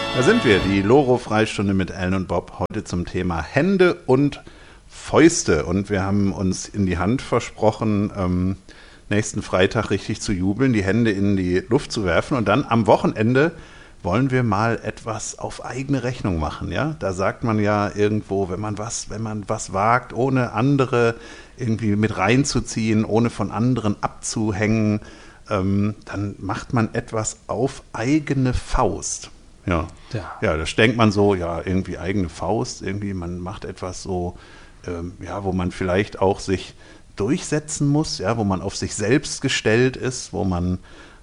Da sind wir, die Loro-Freistunde mit Ellen und Bob, heute zum Thema Hände und Fäuste. Und wir haben uns in die Hand versprochen, nächsten Freitag richtig zu jubeln, die Hände in die Luft zu werfen. Und dann am Wochenende wollen wir mal etwas auf eigene Rechnung machen. Ja? Da sagt man ja irgendwo, wenn man was wagt, ohne andere irgendwie mit reinzuziehen, ohne von anderen abzuhängen, dann macht man etwas auf eigene Faust. Ja, das denkt man so, ja, irgendwie eigene Faust, irgendwie man macht etwas so, wo man vielleicht auch sich durchsetzen muss, ja, wo man auf sich selbst gestellt ist, wo man,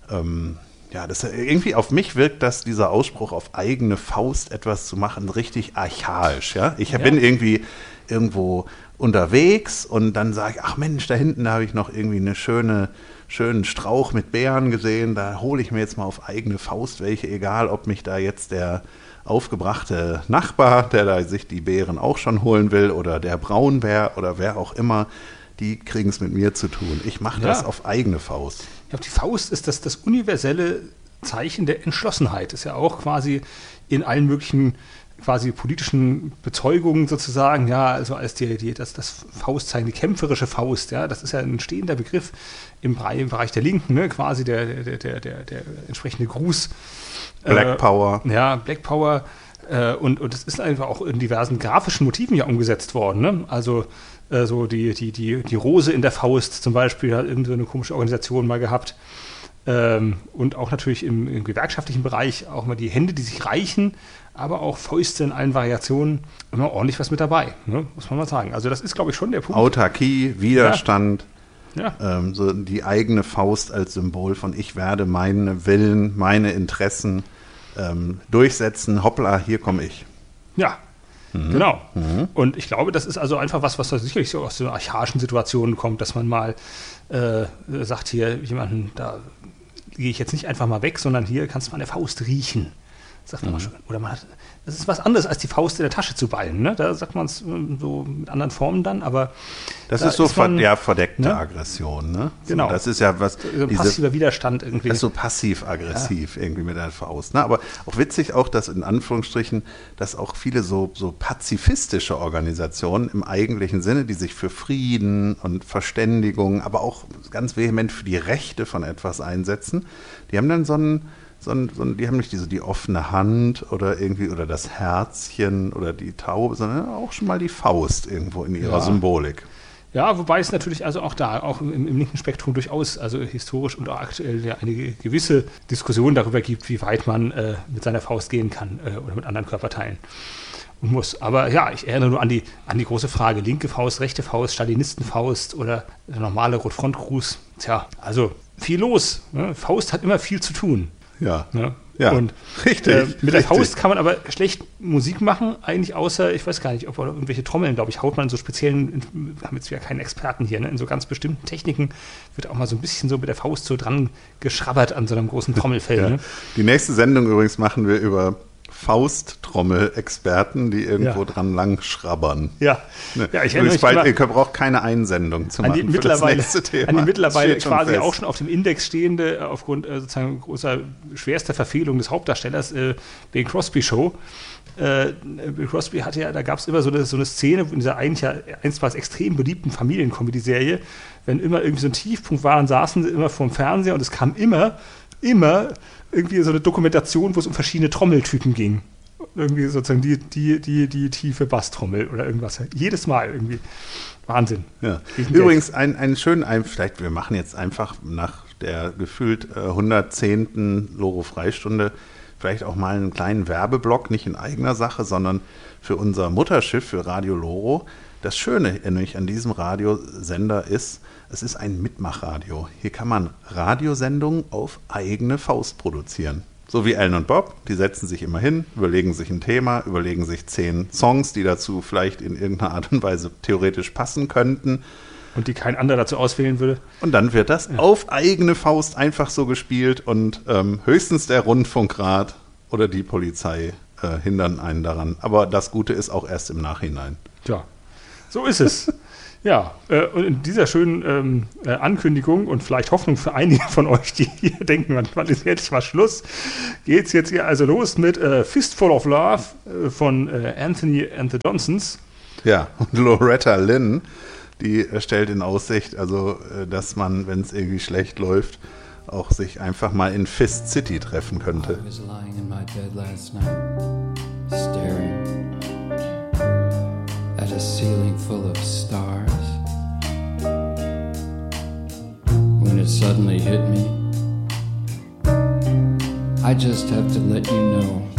das irgendwie auf mich wirkt, dass dieser Ausspruch auf eigene Faust etwas zu machen, richtig archaisch, ja. Ich bin irgendwie irgendwo unterwegs und dann sage ich, ach Mensch, da hinten habe ich noch irgendwie eine schönen Strauch mit Beeren gesehen, da hole ich mir jetzt mal auf eigene Faust welche, egal ob mich da jetzt der aufgebrachte Nachbar, der da sich die Beeren auch schon holen will, oder der Braunbär oder wer auch immer, die kriegen es mit mir zu tun. Ich mache das auf eigene Faust. Ich glaube, die Faust ist das universelle Zeichen der Entschlossenheit. Ist ja auch quasi in allen möglichen quasi politischen Bezeugungen sozusagen, ja, also als das Faustzeichen, die kämpferische Faust, ja, das ist ja ein stehender Begriff im Bereich der Linken, ne, quasi der entsprechende Gruß. Black Power. Ja, Black Power. Und das ist einfach auch in diversen grafischen Motiven ja umgesetzt worden, ne? Also so die Rose in der Faust zum Beispiel hat irgend so eine komische Organisation mal gehabt. Und auch natürlich im gewerkschaftlichen Bereich auch mal die Hände, die sich reichen, aber auch Fäuste in allen Variationen, immer ordentlich was mit dabei, ne? Muss man mal sagen. Also das ist, glaube ich, schon der Punkt. Autarkie, Widerstand, ja. So die eigene Faust als Symbol von ich werde meine Willen, meine Interessen durchsetzen, hoppla, hier komme ich. Ja, genau. Und ich glaube, das ist also einfach was sicherlich so aus so archaischen Situationen kommt, dass man mal sagt hier jemanden, da gehe ich jetzt nicht einfach mal weg, sondern hier kannst du mal an der Faust riechen. Sagt man mal schön. Oder das ist was anderes, als die Faust in der Tasche zu ballen. Ne? Da sagt man es so mit anderen Formen dann, aber das ist so verdeckte Aggression. Ne? Genau. So, das ist ja was. So ein passiver Widerstand irgendwie. Das ist so passiv-aggressiv irgendwie mit der Faust. Ne? Aber auch witzig auch, dass in Anführungsstrichen, dass auch viele so pazifistische Organisationen im eigentlichen Sinne, die sich für Frieden und Verständigung, aber auch ganz vehement für die Rechte von etwas einsetzen, die haben dann die haben nicht die offene Hand oder das Herzchen oder die Taube, sondern auch schon mal die Faust irgendwo in ihrer Symbolik. Ja, wobei es natürlich also auch im linken Spektrum durchaus, also historisch und auch aktuell ja eine gewisse Diskussion darüber gibt, wie weit man mit seiner Faust gehen kann oder mit anderen Körperteilen und muss. Aber ja, ich erinnere nur an die große Frage, linke Faust, rechte Faust, Stalinistenfaust oder der normale Rotfrontgruß. Tja, also viel los. Ne? Faust hat immer viel zu tun. Ja. Und richtig. Mit der Faust kann man aber schlecht Musik machen, eigentlich außer, ich weiß gar nicht, ob irgendwelche Trommeln, glaube ich, haut man in so speziellen, wir haben jetzt ja keinen Experten hier, ne? In so ganz bestimmten Techniken wird auch mal so ein bisschen so mit der Faust so dran geschrabbert an so einem großen Trommelfell. Ja. Ne? Die nächste Sendung übrigens machen wir über Fausttrommel-Experten, die irgendwo dran lang schrabbern. Ja, ne? Ich erinnere mich ihr braucht keine Einsendung zu machen für das nächste Thema. An die mittlerweile quasi auch schon auf dem Index stehende, aufgrund sozusagen schwerster Verfehlung des Hauptdarstellers, Bing Crosby Show. Bill Crosby hatte ja, da gab es immer so eine Szene in dieser einstmals extrem beliebten Familiencomedy-Serie, wenn immer irgendwie so ein Tiefpunkt war, dann saßen sie immer vorm Fernseher und es kam immer irgendwie so eine Dokumentation, wo es um verschiedene Trommeltypen ging. Irgendwie sozusagen die tiefe Basstrommel oder irgendwas. Jedes Mal irgendwie. Wahnsinn. Ja. Übrigens, vielleicht, wir machen jetzt einfach nach der gefühlt 110. Loro-Freistunde vielleicht auch mal einen kleinen Werbeblock, nicht in eigener Sache, sondern für unser Mutterschiff, für Radio Loro. Das Schöne nämlich an diesem Radiosender ist, es ist ein Mitmachradio. Hier kann man Radiosendungen auf eigene Faust produzieren. So wie Ellen und Bob, die setzen sich immer hin, überlegen sich ein Thema, überlegen sich 10 Songs, die dazu vielleicht in irgendeiner Art und Weise theoretisch passen könnten. Und die kein anderer dazu auswählen würde. Und dann wird das auf eigene Faust einfach so gespielt und höchstens der Rundfunkrat oder die Polizei hindern einen daran. Aber das Gute ist auch erst im Nachhinein. Ja, so ist es. Ja, und in dieser schönen Ankündigung und vielleicht Hoffnung für einige von euch, die hier denken, wann ist jetzt mal Schluss, geht es jetzt hier also los mit Fistful of Love von Anthony and the Johnsons. Ja, und Loretta Lynn, die stellt in Aussicht, also dass man, wenn es irgendwie schlecht läuft, auch sich einfach mal in Fist City treffen könnte. I was lying in my bed last night, staring at a ceiling full of stars, when it suddenly hit me, I just have to let you know